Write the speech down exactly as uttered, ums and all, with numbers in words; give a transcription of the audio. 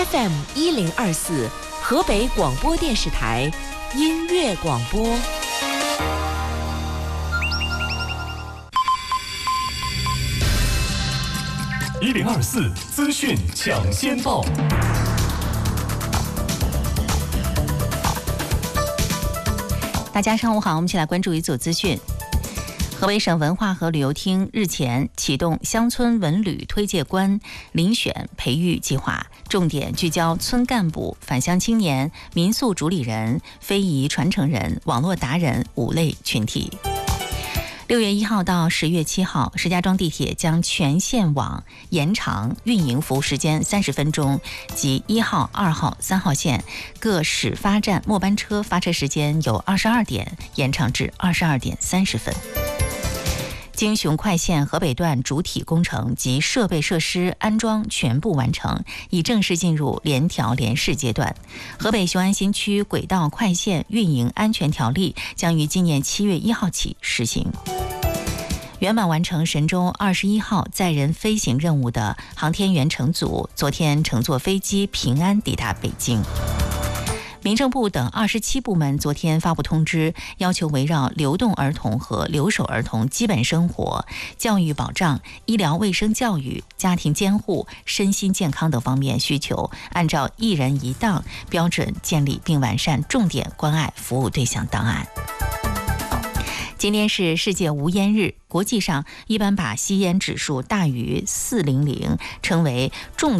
F M 一零二四，河北广播电视台音乐广播。 一零二四资讯抢先报。 大家上午好，我们一起来关注一组资讯。河北省文化和旅游厅日前启动乡村文旅推介官遴选培育计划，重点聚焦村干部、返乡青年、民宿主理人、非遗传承人、网络达人五类群体。六月一号到十月七号，石家庄地铁将全线网延长运营服务时间三十分钟，即一号、二号、三号线各始发站末班车发车时间由二十二点延长至二十二点三十分。京雄快线河北段主体工程及设备设施安装全部完成，已正式进入联调联试阶段。河北雄安新区轨道快线运营安全条例将于今年七月一号起实行。圆满完成神舟二十一号载人飞行任务的航天员乘组，昨天乘坐飞机平安抵达北京。民政部等二十七部门昨天发布通知，要求围绕流动儿童和留守儿童基本生活、教育保障、医疗卫生教育、家庭监护、身心健康等方面需求，按照一人一档标准建立并完善重点关爱服务对象档案。今天是世界无烟日，国际上一般把吸烟指数大于四百称为重